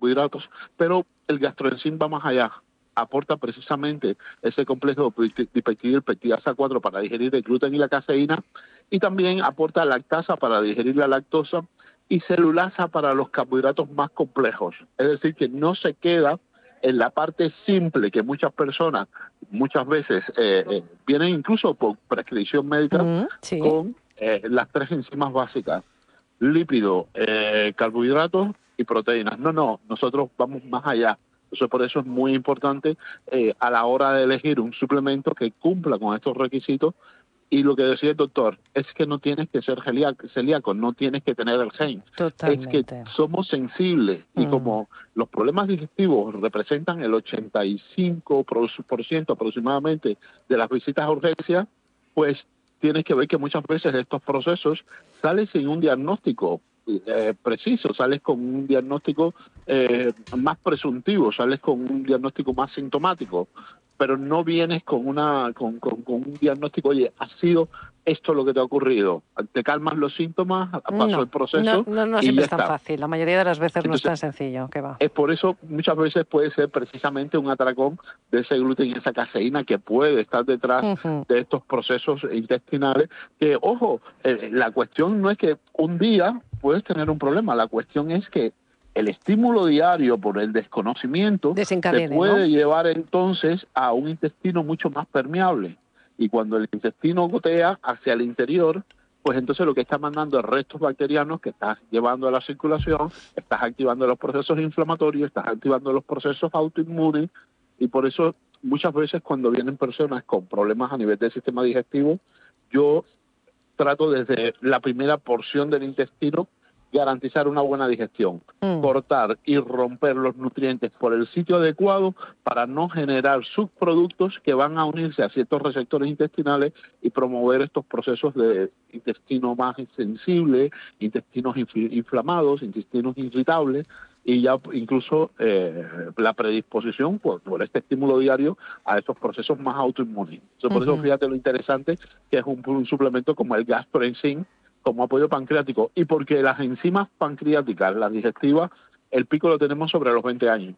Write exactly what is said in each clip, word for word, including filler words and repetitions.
carbohidratos, pero el gastroenzim va más allá. Aporta precisamente ese complejo dipeptidil peptidasa cuatro para digerir el gluten y la caseína, y también aporta lactasa para digerir la lactosa y celulasa para los carbohidratos más complejos. Es decir, que no se queda en la parte simple que muchas personas, muchas veces, eh, eh, vienen incluso por prescripción médica Mm, sí. con eh, las tres enzimas básicas: lípidos, eh, carbohidratos y proteínas. No, no, nosotros vamos más allá. Entonces, por eso es muy importante eh, a la hora de elegir un suplemento que cumpla con estos requisitos. Y lo que decía el doctor es que no tienes que ser celíaco, celíaco, no tienes que tener el gen. Totalmente. Es que somos sensibles y mm. como los problemas digestivos representan el ochenta y cinco por ciento aproximadamente de las visitas a urgencias, pues tienes que ver que muchas veces estos procesos salen sin un diagnóstico eh, preciso, sales con un diagnóstico eh, más presuntivo, sales con un diagnóstico más sintomático, pero no vienes con una con, con, con un diagnóstico, oye, ha sido esto lo que te ha ocurrido. Te calmas los síntomas, pasó no, el proceso no, no, no y siempre ya es tan está. fácil. La mayoría de las veces Entonces, no es tan sencillo. ¿Qué va? es por eso muchas veces puede ser precisamente un atracón de ese gluten y esa caseína que puede estar detrás Uh-huh. de estos procesos intestinales. Que, ojo, eh, la cuestión no es que un día puedes tener un problema, la cuestión es que el estímulo diario por el desconocimiento te Desencadene, puede ¿no? llevar entonces a un intestino mucho más permeable. Y cuando el intestino gotea hacia el interior, pues entonces lo que está mandando es restos bacterianos que estás llevando a la circulación, estás activando los procesos inflamatorios, estás activando los procesos autoinmunes, y por eso muchas veces cuando vienen personas con problemas a nivel del sistema digestivo, yo trato desde la primera porción del intestino garantizar una buena digestión, Mm. cortar y romper los nutrientes por el sitio adecuado para no generar subproductos que van a unirse a ciertos receptores intestinales y promover estos procesos de intestino más sensible, intestinos inflamados, intestinos irritables, y ya incluso eh, la predisposición por, por este estímulo diario a estos procesos más autoinmunes. Entonces, por Uh-huh. eso fíjate lo interesante que es un, un suplemento como el gastroenzim, como apoyo pancreático, y porque las enzimas pancreáticas, las digestivas, el pico lo tenemos sobre los veinte años.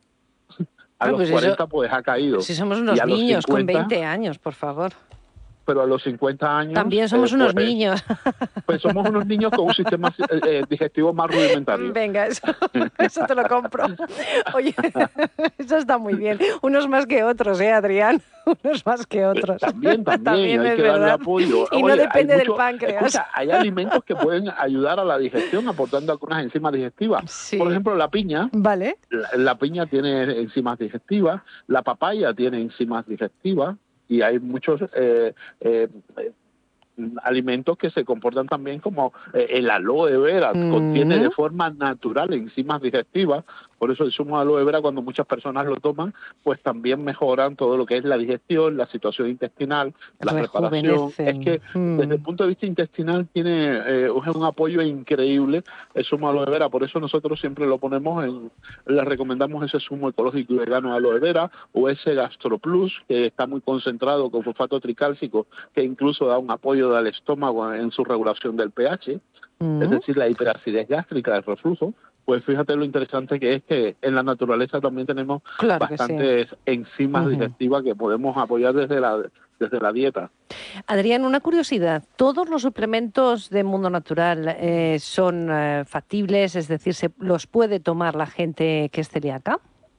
A Ah, los pues cuarenta eso, pues ha caído, si somos y unos a los niños con cincuenta, veinte años, por favor. pero a los cincuenta años, También eh, somos unos pues, niños. pues somos unos niños con un sistema eh, eh, digestivo más rudimentario. Venga, eso, eso te lo compro. Oye, eso está muy bien. Unos más que otros, ¿eh, Adrián? Unos más que otros. También, también, También hay es que darle verdad. apoyo. Y no Oye, hay depende del mucho, páncreas. escucha, hay alimentos que pueden ayudar a la digestión aportando algunas enzimas digestivas. Por Sí. ejemplo, la piña. Vale. La, la piña tiene enzimas digestivas, la papaya tiene enzimas digestivas, y hay muchos eh, eh, alimentos que se comportan también como eh, el aloe vera, Mm. contiene de forma natural enzimas digestivas. Por eso el zumo de aloe vera, cuando muchas personas lo toman, pues también mejoran todo lo que es la digestión, la situación intestinal, la reparación. Es Rejuvenecen. que Mm. desde el punto de vista intestinal tiene eh, un apoyo increíble el zumo de aloe vera. Por eso nosotros siempre lo ponemos en, le recomendamos ese zumo ecológico y vegano de aloe vera, o ese GastroPlus, que está muy concentrado con fosfato tricálcico, que incluso da un apoyo al estómago en su regulación del pH, Mm. es decir, la hiperacidez gástrica, el reflujo. Pues fíjate lo interesante que es que en la naturaleza también tenemos Claro que sí. bastantes enzimas Uh-huh. digestivas que podemos apoyar desde la, desde la dieta. Adrián, una curiosidad. ¿Todos los suplementos de Mundo Natural eh, son eh, factibles? Es decir, ¿se los puede tomar la gente que es celíaca?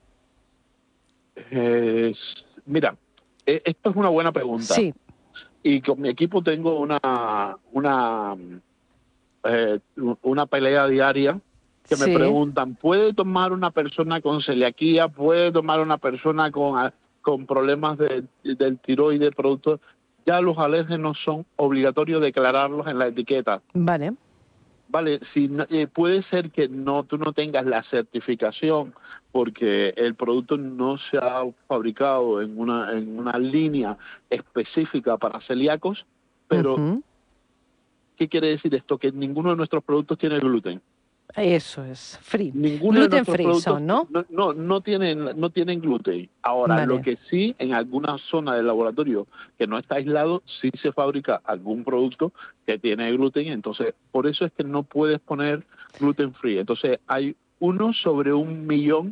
Eh, mira, eh, esto es una buena pregunta. Sí. Y con mi equipo tengo una, una, eh, una pelea diaria que me Sí. preguntan, ¿puede tomar una persona con celiaquía? ¿Puede tomar una persona con, con problemas de, del tiroides, producto? Ya los alérgenos son obligatorios declararlos en la etiqueta. Vale. Vale, si no, eh, puede ser que no tú no tengas la certificación porque el producto no se ha fabricado en una en una línea específica para celíacos, pero Uh-huh. ¿qué quiere decir esto? Que ninguno de nuestros productos tiene gluten. Eso es, free. Ninguno de Gluten nuestros free productos son, ¿no? no, no, no tienen no tienen gluten. Ahora, Vale. lo que sí, en alguna zona del laboratorio que no está aislado, sí se fabrica algún producto que tiene gluten. Entonces, por eso es que no puedes poner gluten free. Entonces, hay uno sobre un millón